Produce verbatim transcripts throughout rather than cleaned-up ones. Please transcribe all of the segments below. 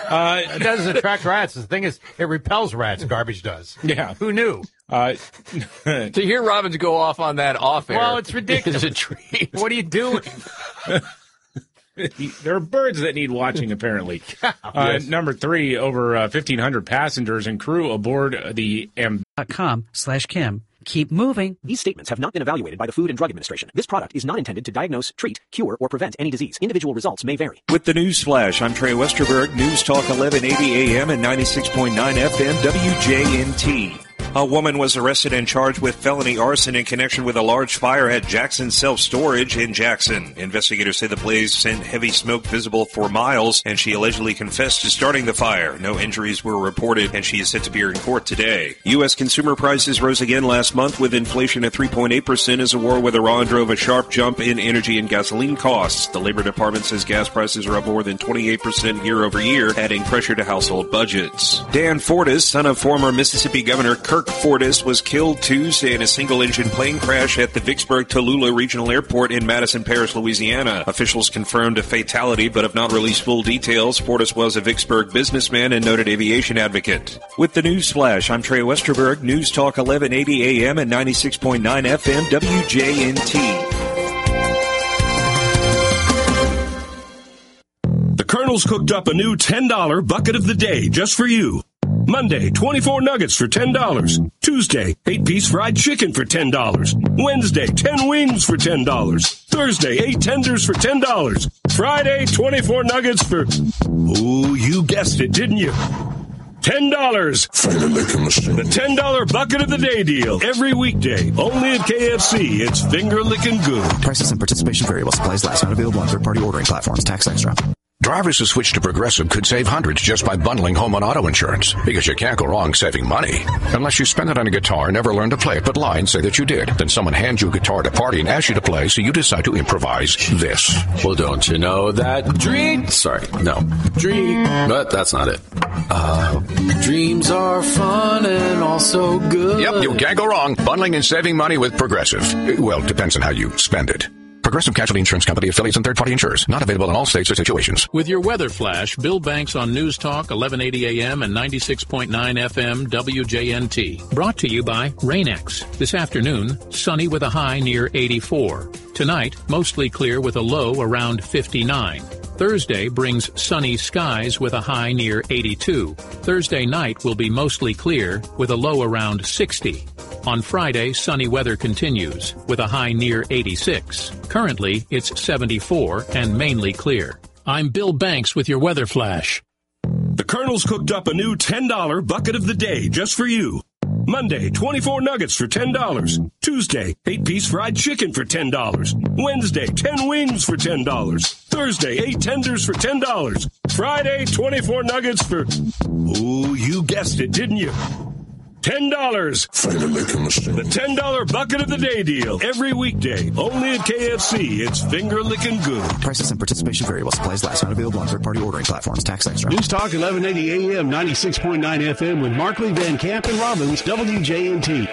Uh, it doesn't attract rats. The thing is, it repels rats. Garbage does. Yeah. Who knew? Uh, to hear Robbins go off on that off air. Well, it's ridiculous. Is a treat. What are you doing? There are birds that need watching, apparently. Uh, Yes. Number three, over uh, fifteen hundred passengers and crew aboard the Am- .com slash Kim. Keep moving. These statements have not been evaluated by the Food and Drug Administration. This product is not intended to diagnose, treat, cure, or prevent any disease. Individual results may vary. With the News Flash, I'm Trey Westerberg, News Talk eleven eighty A M and ninety-six point nine F M W J N T. A woman was arrested and charged with felony arson in connection with a large fire at Jackson Self-Storage in Jackson. Investigators say the blaze sent heavy smoke visible for miles, and she allegedly confessed to starting the fire. No injuries were reported, and she is set to appear in court today. U S consumer prices rose again last month, with inflation at three point eight percent as a war with Iran drove a sharp jump in energy and gasoline costs. The Labor Department says gas prices are up more than twenty-eight percent year over year, adding pressure to household budgets. Dan Fortas, son of former Mississippi Governor Kirk Fortas, was killed Tuesday in a single-engine plane crash at the Vicksburg-Tallulah Regional Airport in Madison Parish, Louisiana. Officials confirmed a fatality but have not released full details. Fortas was a Vicksburg businessman and noted aviation advocate. With the News Flash, I'm Trey Westerberg, News Talk eleven eighty A M and ninety-six point nine F M W J N T. The Colonel's cooked up a new ten dollar bucket of the day just for you. Monday, twenty-four nuggets for ten dollars. Tuesday, eight-piece fried chicken for ten dollars. Wednesday, ten wings for ten dollars. Thursday, eight tenders for ten dollars. Friday, twenty-four nuggets for... Oh, you guessed it, didn't you? ten dollars. The ten dollar bucket of the day deal. Every weekday. Only at K F C. It's finger-licking good. Prices and participation vary while supplies last. Not available on third-party ordering platforms. Tax extra. Drivers who switch to Progressive could save hundreds just by bundling home and auto insurance, because you can't go wrong saving money. Unless you spend it on a guitar, never learn to play it, but lie and say that you did. Then someone hands you a guitar at a party and asks you to play, so you decide to improvise this. Well, don't you know that dream... Sorry, no. Dream... But that's not it. Uh, dreams are fun and also good. Yep, you can't go wrong bundling and saving money with Progressive. Well, it depends on how you spend it. Progressive Casualty Insurance Company, affiliates, and third-party insurers. Not available in all states or situations. With your weather flash, Bill Banks on News Talk eleven eighty A M and ninety-six point nine F M W J N T. Brought to you by Rain-X. This afternoon, sunny with a high near eighty-four. Tonight, mostly clear with a low around fifty-nine. Thursday brings sunny skies with a high near eighty-two. Thursday night will be mostly clear with a low around sixty. On Friday, sunny weather continues with a high near eighty-six. Currently, it's seventy-four and mainly clear. I'm Bill Banks with your weather flash. The Colonel's cooked up a new ten dollar bucket of the day just for you. Monday, twenty-four nuggets for ten dollars. Tuesday, eight-piece fried chicken for ten dollars. Wednesday, ten wings for ten dollars. Thursday, eight tenders for ten dollars. Friday, twenty-four nuggets for... Oh, you guessed it, didn't you? ten dollars. The ten dollar bucket of the day deal. Every weekday. Only at K F C. It's finger-licking good. Prices and participation vary while supplies last. Not available on third-party ordering platforms. Tax extra. News Talk eleven eighty A M, ninety-six point nine F M with Markley, Van Camp, and Robbins, W J N T.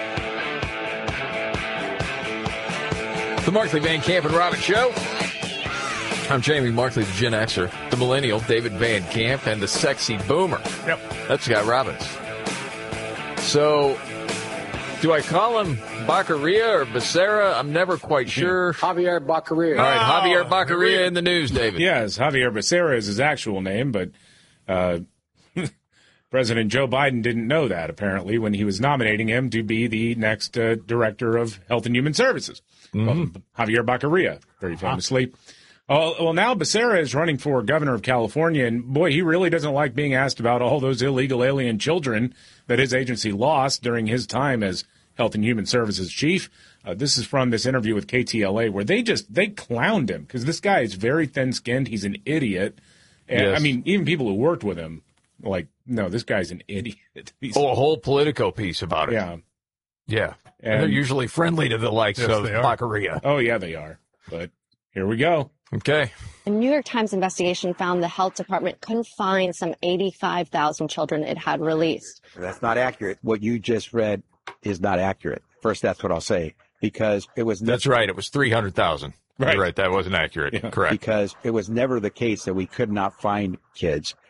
The Markley, Van Camp, and Robbins Show. I'm Jamie Markley, the Gen Xer, the Millennial, David Van Camp, and the Sexy Boomer. Yep. That's Scott Robbins. So, do I call him Baccaria or Becerra? I'm never quite sure. Javier Baccaria. All right, Javier Oh, Baccaria in the news, David. Yes, Javier Becerra is his actual name, but uh, President Joe Biden didn't know that, apparently, when he was nominating him to be the next uh, director of Health and Human Services. Mm-hmm. Well, Javier Baccaria, very famously. Oh, well, now Becerra is running for governor of California, and boy, he really doesn't like being asked about all those illegal alien children that his agency lost during his time as Health and Human Services chief. Uh, this is from this interview with K T L A where they just, they clowned him because this guy is very thin-skinned. He's an idiot. And Yes. I mean, even people who worked with him, like, no, this guy's an idiot. He's, Oh, a whole Politico piece about it. yeah. Yeah. And, And- they're usually friendly to the likes Yes, of they are. Baccaria. Oh, yeah, they are. But here we go. Okay. A New York Times investigation found the health department couldn't find some eighty-five thousand children it had released. That's not accurate. What you just read is not accurate. First, that's what I'll say, because it was. That's right. It was three hundred thousand. Right. Right. That wasn't accurate. Yeah. Correct. Because it was never the case that we could not find kids.